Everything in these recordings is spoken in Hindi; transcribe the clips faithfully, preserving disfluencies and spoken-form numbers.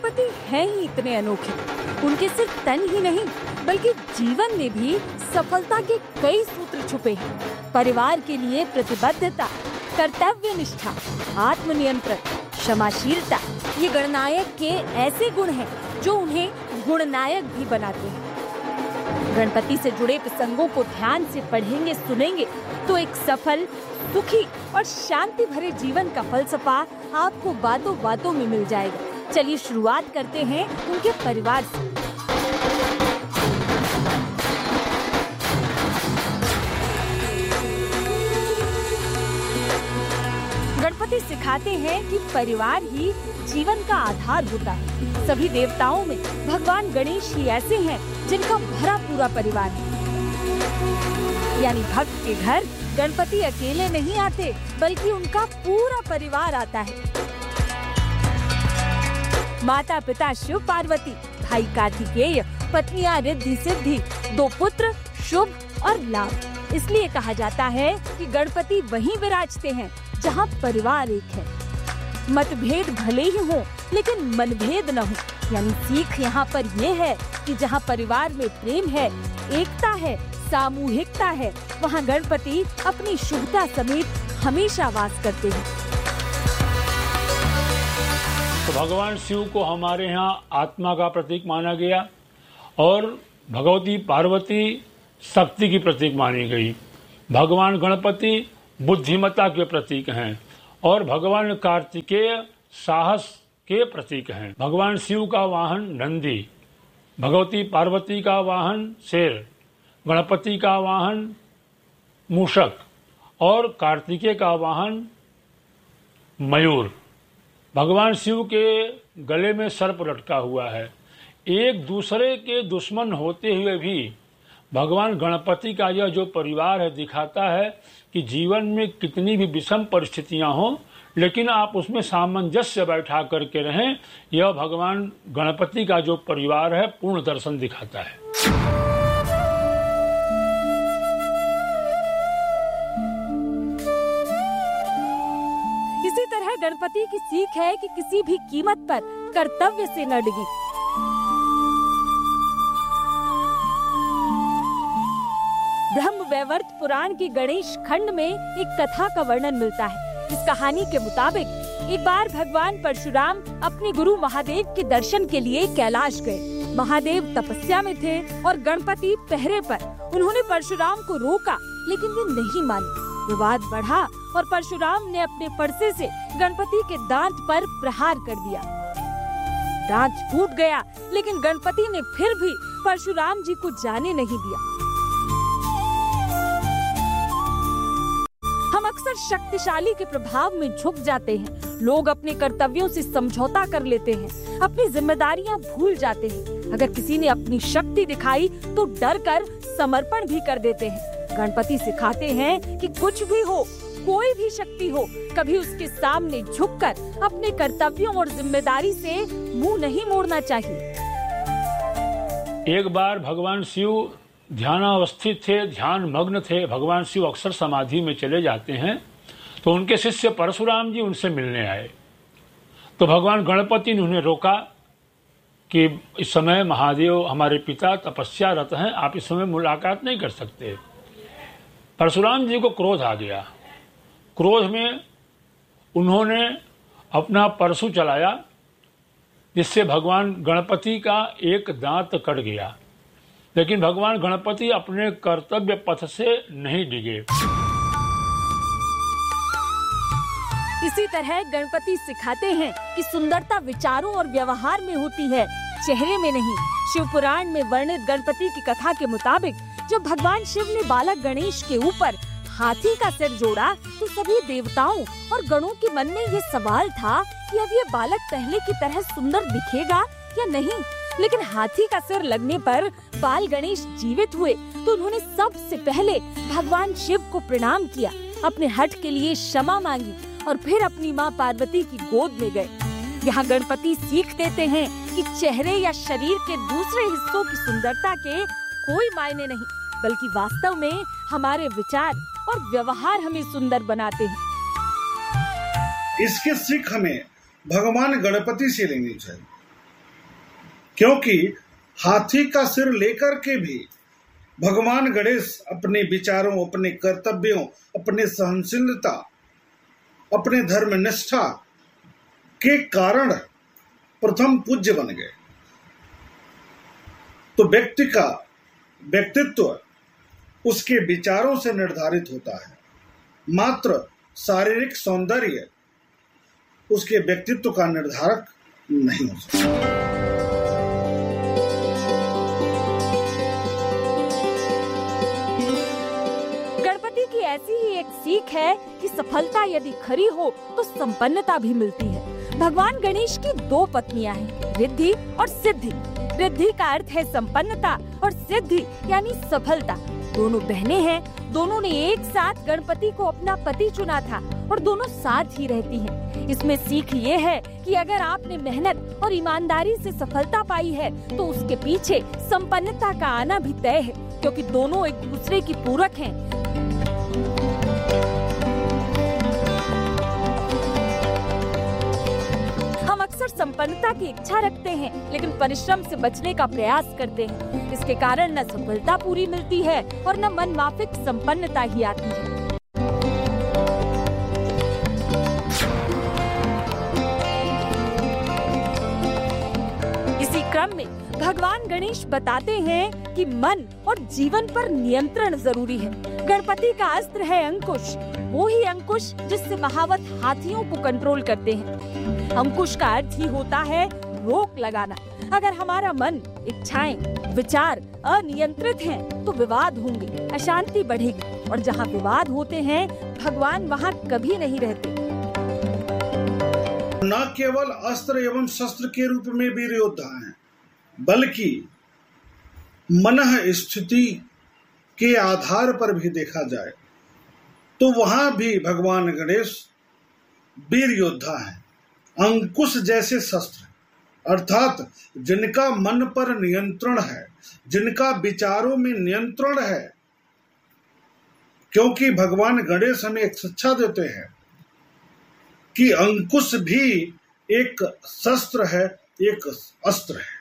गणपति हैं ही इतने अनोखे। उनके सिर्फ तन ही नहीं बल्कि जीवन में भी सफलता के कई सूत्र छुपे हैं। परिवार के लिए प्रतिबद्धता, कर्तव्य निष्ठा, आत्मनियंत्रण, क्षमाशीलता, ये गणनायक के ऐसे गुण हैं जो उन्हें गुणनायक भी बनाते हैं। गणपति से जुड़े प्रसंगों को ध्यान से पढ़ेंगे, सुनेंगे तो एक सफल, सुखी और शांति भरे जीवन का फलसफा आपको बातों बातों में मिल जाएगा। चलिए शुरुआत करते हैं उनके परिवार से। गणपति सिखाते हैं कि परिवार ही जीवन का आधार होता है। सभी देवताओं में भगवान गणेश ही ऐसे हैं जिनका भरा पूरा परिवार है। यानी भक्त के घर गणपति अकेले नहीं आते बल्कि उनका पूरा परिवार आता है। माता पिता शिव पार्वती, भाई कार्तिकेय, पत्नियां रिद्धि सिद्धि, दो पुत्र शुभ और लाभ। इसलिए कहा जाता है कि गणपति वहीं विराजते हैं जहाँ परिवार एक है। मतभेद भले ही हो लेकिन मनभेद न हो। यानी सीख यहाँ पर ये है कि जहाँ परिवार में प्रेम है, एकता है, सामूहिकता है, वहाँ गणपति अपनी शुभता समेत हमेशा वास करते हैं। तो भगवान शिव को हमारे यहाँ आत्मा का प्रतीक माना गया और भगवती पार्वती शक्ति की प्रतीक मानी गई। भगवान गणपति बुद्धिमत्ता के प्रतीक हैं और भगवान कार्तिकेय साहस के प्रतीक हैं। भगवान शिव का वाहन नंदी, भगवती पार्वती का वाहन शेर, गणपति का वाहन मूषक और कार्तिकेय का वाहन मयूर। भगवान शिव के गले में सर्प लटका हुआ है। एक दूसरे के दुश्मन होते हुए भी भगवान गणपति का यह जो परिवार है दिखाता है कि जीवन में कितनी भी विषम परिस्थितियां हों लेकिन आप उसमें सामंजस्य बैठा करके रहें। यह भगवान गणपति का जो परिवार है पूर्ण दर्शन दिखाता है। इसी तरह गणपति की सीख है कि किसी भी कीमत पर कर्तव्य से न डिगे। ब्रह्म वैवर्त पुराण के गणेश खंड में एक कथा का वर्णन मिलता है। इस कहानी के मुताबिक एक बार भगवान परशुराम अपने गुरु महादेव के दर्शन के लिए कैलाश गए। महादेव तपस्या में थे और गणपति पहरे पर। उन्होंने परशुराम को रोका लेकिन वे नहीं माने। विवाद बढ़ा और परशुराम ने अपने फरसे से गणपति के दांत पर प्रहार कर दिया। दांत फूट गया लेकिन गणपति ने फिर भी परशुराम जी को जाने नहीं दिया। हम अक्सर शक्तिशाली के प्रभाव में झुक जाते हैं। लोग अपने कर्तव्यों से समझौता कर लेते हैं, अपनी जिम्मेदारियां भूल जाते हैं। अगर किसी ने अपनी शक्ति दिखाई तो डर कर समर्पण भी कर देते हैं। गणपति सिखाते हैं कि कुछ भी हो, कोई भी शक्ति हो, कभी उसके सामने झुककर अपने कर्तव्यों और जिम्मेदारी से मुंह नहीं मोड़ना चाहिए। एक बार भगवान शिव ध्यानावस्थित थे, ध्यान मग्न थे। भगवान शिव अक्सर समाधि में चले जाते हैं तो उनके शिष्य परशुराम जी उनसे मिलने आए। तो भगवान गणपति ने उन्हें रोका कि इस समय महादेव हमारे पिता तपस्यारत हैं, आप इस समय मुलाकात नहीं कर सकते। परशुराम जी को क्रोध आ गया। क्रोध में उन्होंने अपना परशु चलाया जिससे भगवान गणपति का एक दांत कट गया। लेकिन भगवान गणपति अपने कर्तव्य पथ से नहीं डिगे। इसी तरह गणपति सिखाते हैं कि सुंदरता विचारों और व्यवहार में होती है, चेहरे में नहीं। शिव पुराण में वर्णित गणपति की कथा के मुताबिक जब भगवान शिव ने बालक गणेश के ऊपर हाथी का सिर जोड़ा तो सभी देवताओं और गणों के मन में ये सवाल था कि अब ये बालक पहले की तरह सुंदर दिखेगा या नहीं। लेकिन हाथी का सिर लगने पर बाल गणेश जीवित हुए तो उन्होंने सबसे पहले भगवान शिव को प्रणाम किया, अपने हठ के लिए क्षमा मांगी और फिर अपनी माँ पार्वती की गोद में गए। यहाँ गणपति सीख देते हैं कि चेहरे या शरीर के दूसरे हिस्सों की सुंदरता के कोई मायने नहीं, बल्कि वास्तव में हमारे विचार और व्यवहार हमें सुंदर बनाते हैं। इसकी सीख हमें भगवान गणपति से लेनी चाहिए। क्योंकि हाथी का सिर लेकर के भी भगवान गणेश अपने विचारों, अपने कर्तव्यों, अपने सहनशीलता, अपने धर्म निष्ठा के कारण प्रथम पूज्य बन गए। तो व्यक्ति का व्यक्तित्व उसके विचारों से निर्धारित होता है, मात्र शारीरिक सौंदर्य उसके व्यक्तित्व का निर्धारक नहीं हो सकता। गणपति की ऐसी ही एक सीख है कि सफलता यदि खरी हो तो संपन्नता भी मिलती है। भगवान गणेश की दो पत्नियां हैं, रिद्धि और सिद्धि। रिद्धि का अर्थ है संपन्नता और सिद्धि यानी सफलता। दोनों बहनें हैं, दोनों ने एक साथ गणपति को अपना पति चुना था और दोनों साथ ही रहती हैं। इसमें सीख ये है कि अगर आपने मेहनत और ईमानदारी से सफलता पाई है तो उसके पीछे संपन्नता का आना भी तय है, क्योंकि दोनों एक दूसरे की पूरक हैं। अक्सर संपन्नता की इच्छा रखते हैं, लेकिन परिश्रम से बचने का प्रयास करते हैं। इसके कारण न सफलता पूरी मिलती है और न मन माफिक संपन्नता ही आती है। इसी क्रम में भगवान गणेश बताते हैं कि मन और जीवन पर नियंत्रण जरूरी है। गणपति का अस्त्र है अंकुश, वो ही अंकुश जिससे महावत हाथियों को कंट्रोल करते हैं। अंकुश का अर्थ ही होता है रोक लगाना। अगर हमारा मन, इच्छाएं, विचार अनियंत्रित हैं, तो विवाद होंगे, अशांति बढ़ेगी, और जहाँ विवाद होते हैं भगवान वहाँ कभी नहीं रहते। न केवल अस्त्र एवं शस्त्र के रूप में वीर योद्धा हैं, बल्कि मनः स्थिति के आधार पर भी देखा जाए तो वहां भी भगवान गणेश वीर योद्धा हैं। अंकुश जैसे शस्त्र, अर्थात जिनका मन पर नियंत्रण है, जिनका विचारों में नियंत्रण है, क्योंकि भगवान गणेश हमें एक शिक्षा देते हैं कि अंकुश भी एक शस्त्र है, एक अस्त्र है।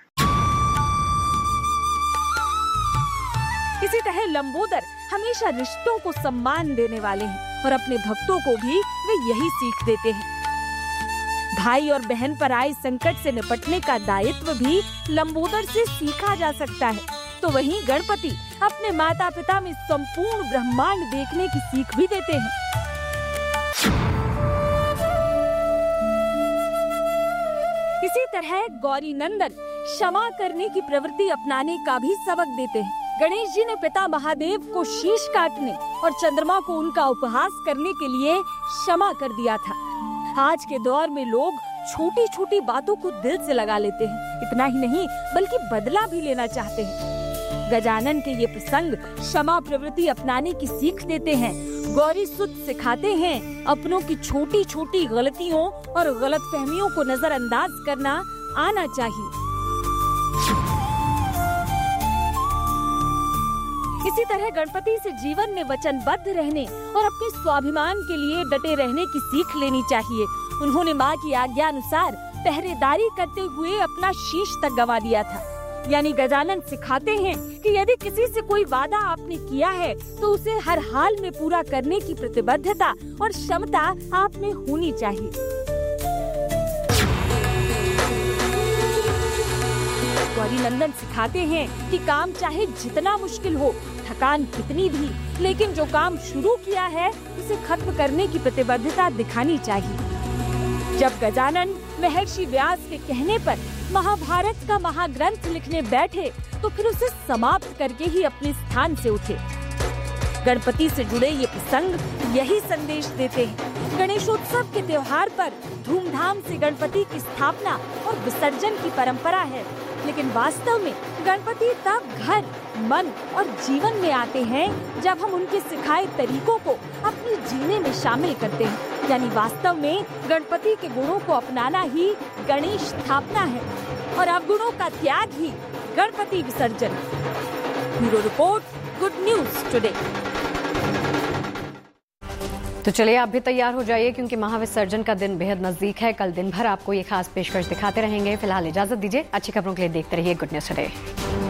इसी तरह लंबोदर हमेशा रिश्तों को सम्मान देने वाले हैं और अपने भक्तों को भी वे यही सीख देते हैं। भाई और बहन पर आए संकट से निपटने का दायित्व भी लंबोदर से सीखा जा सकता है। तो वहीं गणपति अपने माता पिता में संपूर्ण ब्रह्मांड देखने की सीख भी देते हैं। इसी तरह गौरी नंदन क्षमा करने की प्रवृत्ति अपनाने का भी सबक देते हैं। गणेश जी ने पिता महादेव को शीश काटने और चंद्रमा को उनका उपहास करने के लिए क्षमा कर दिया था। आज के दौर में लोग छोटी छोटी बातों को दिल से लगा लेते हैं। इतना ही नहीं बल्कि बदला भी लेना चाहते हैं। गजानन के ये प्रसंग क्षमा प्रवृत्ति अपनाने की सीख देते हैं। गौरी सुत सिखाते हैं अपनों की छोटी छोटी गलतियों और गलतफहमियों को नजरअंदाज करना आना चाहिए। इसी तरह गणपति से जीवन में वचनबद्ध रहने और अपने स्वाभिमान के लिए डटे रहने की सीख लेनी चाहिए। उन्होंने माँ की आज्ञा अनुसार पहरेदारी करते हुए अपना शीश तक गंवा दिया था। यानी गजानन सिखाते हैं कि यदि किसी से कोई वादा आपने किया है तो उसे हर हाल में पूरा करने की प्रतिबद्धता और क्षमता आप में होनी चाहिए। गौरी नंदन सिखाते हैं कि काम चाहे जितना मुश्किल हो, थकान कितनी भी, लेकिन जो काम शुरू किया है उसे खत्म करने की प्रतिबद्धता दिखानी चाहिए। जब गजानन महर्षि व्यास के कहने पर महाभारत का महाग्रंथ लिखने बैठे तो फिर उसे समाप्त करके ही अपने स्थान से उठे। गणपति से जुड़े ये प्रसंग यही संदेश देते हैं। गणेशोत्सव के त्योहार पर धूमधाम से गणपति की स्थापना और विसर्जन की परंपरा है, लेकिन वास्तव में गणपति तब घर, मन और जीवन में आते हैं जब हम उनके सिखाए तरीकों को अपने जीने में शामिल करते हैं। यानी वास्तव में गणपति के गुणों को अपनाना ही गणेश स्थापना है और अवगुणों का त्याग ही गणपति विसर्जन। Bureau report, good news today. तो चलिए आप भी तैयार हो जाइए क्योंकि महाविसर्जन का दिन बेहद नजदीक है। कल दिन भर आपको ये खास पेशकश दिखाते रहेंगे। फिलहाल इजाजत दीजिए, अच्छी खबरों के लिए देखते रहिए गुड न्यूज टुडे।